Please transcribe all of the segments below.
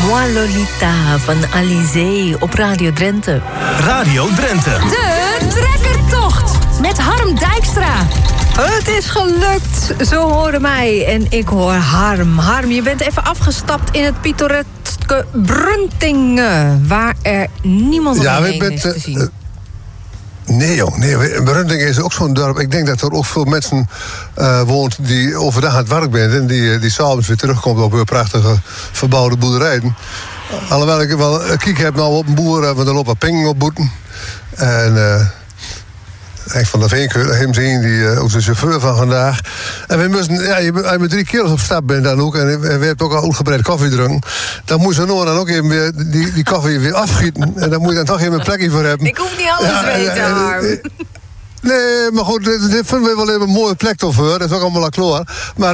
Moi Lolita van Alizé op Radio Drenthe. Radio Drenthe. De trekkertocht met Harm Dijkstra. Het is gelukt, zo horen mij en ik hoor Harm. Harm, je bent even afgestapt in het pittoreske Bruntingen, waar er niemand omheen is te zien. Nee, jong. Nee, Bruntingen is ook zo'n dorp. Ik denk dat er ook veel mensen woont die overdag aan het werk zijn en die s'avonds weer terugkomt op hun prachtige verbouwde boerderijen. Alhoewel ik wel een kijk heb nou op een boer, want er lopen pingen op boeten. En Henk van der Veen, hem zien, die ook de chauffeur van vandaag. En we moesten, als je met 3 kerels op stap bent dan ook, en we hebben ook al uitgebreid koffie drinken, dan moet je dan ook even weer die koffie weer afgieten. En dan moet je dan toch even een plekje voor hebben. Ik hoef niet alles weten, Harm. Nee, maar goed, dit vinden we wel even een mooie plek toch voor. Dat is ook allemaal al klaar. Maar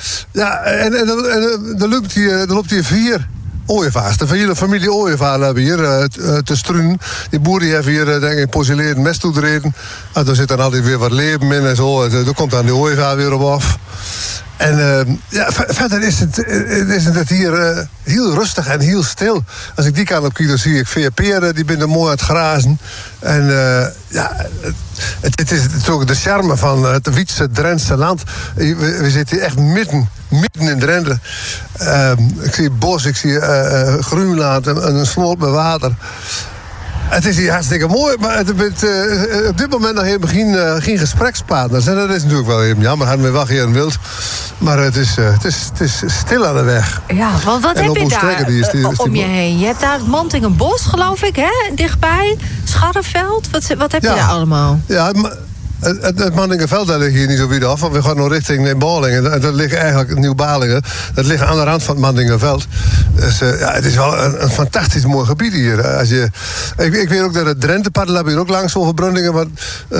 dan loopt hier 4 ooievaars. De hele familie ooievaar hebben hier te struinen. Die boeren hebben hier, denk ik, porzeleerd mest toetreden. En daar zit dan altijd weer wat leven in en zo. Daar komt dan de ooievaar weer op af. En verder is het hier heel rustig en heel stil. Als ik die kant op kijk, dan zie ik 4 peren, die zijn mooi aan het grazen. En het is ook de charme van het Wietse Drentse land. We zitten hier echt midden in Drenthe. Ik zie bos, ik zie groenland en een sloot met water. Het is hier hartstikke mooi, maar op dit moment nog helemaal geen gesprekspartners. En dat is natuurlijk wel even jammer, hadden we wel geen wild. Maar het is stil aan de weg. Ja, want wat heb je daar om je heen? Je hebt daar het Mantingenbos, geloof ik, hè? Dichtbij. Scharreveld. Wat heb je daar allemaal? Ja, het Manningenveld, daar ligt hier niet zo weer af. Want we gaan nog richting Balingen. En dat ligt eigenlijk Nieuw-Balingen. Dat ligt aan de rand van het Manningenveld. Dus het is wel een fantastisch mooi gebied hier. Ik weet ook dat het Drentepad, daar heb je ook langs over Bruntingen. Want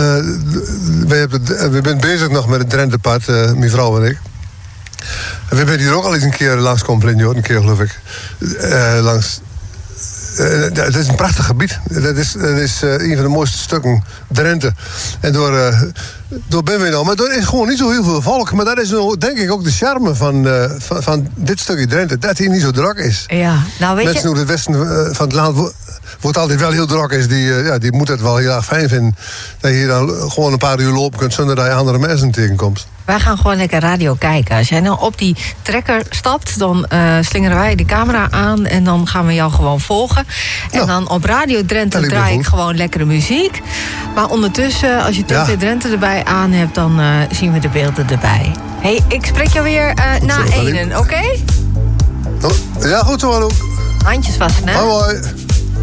we zijn bezig nog met het Drentepad, mijn vrouw en ik. En we zijn hier ook al eens een keer langs komen, een keer geloof ik. Langs. Het is een prachtig gebied. Dat is een van de mooiste stukken Drenthe. En door ben we nou. Maar er is gewoon niet zo heel veel volk. Maar dat is denk ik ook de charme van dit stukje Drenthe. Dat hier niet zo druk is. Ja, nou weet mensen uit het westen van het land wordt altijd wel heel druk is. Die moeten het wel heel erg fijn vinden. Dat je hier dan gewoon een paar uur lopen kunt zonder dat je andere mensen tegenkomt. Wij gaan gewoon lekker radio kijken. Als jij nou op die trekker stapt, dan slingeren wij de camera aan en dan gaan we jou gewoon volgen. En dan op Radio Drenthe draai ik gewoon lekkere muziek. Maar ondertussen, als je TV Drenthe erbij aan hebt, dan zien we de beelden erbij. Hey, ik spreek jou weer na 1, oké? Ja, goed zo, ook. Handjes vast, hè? Hoi.